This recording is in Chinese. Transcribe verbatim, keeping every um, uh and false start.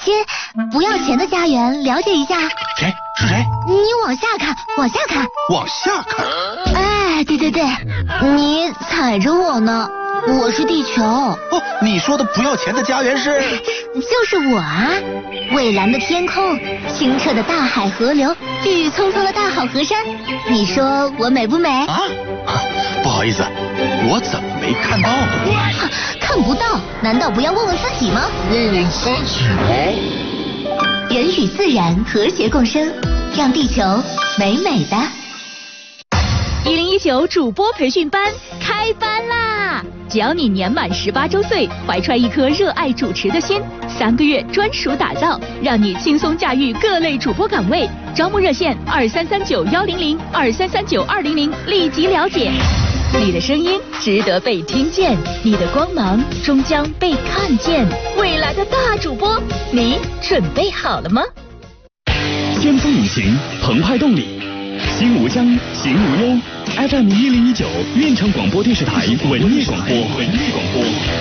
些不要钱的家园了解一下。 谁？是谁？ 你往下看，往下看， 往下看。 哎，对对对，你踩着我呢，我是地球。哦， 你说的不要钱的家园是？ 就是我啊！蔚蓝的天空，清澈的大海河流，郁郁葱葱的大好河山，你说我美不美？ 啊？不好意思，我怎么没看到呢？ 看不到，难道不要问问自己吗？ 问问自己吗？ 人与自然和谐共生，让地球美美的。 一零一九主播培训班开班啦！只要你年满十八周岁，怀揣一颗热爱主持的心，三个月专属打造，让你轻松驾驭各类主播岗位。招募热线二三三九幺零零二三三九二零零，立即了解。你的声音值得被听见，你的光芒终将被看见。未来的大主播，你准备好了吗？ 先锋引擎，澎湃动力，心无疆，行无忧。F M 一零一九，运城广播电视台文艺广播，文艺广播。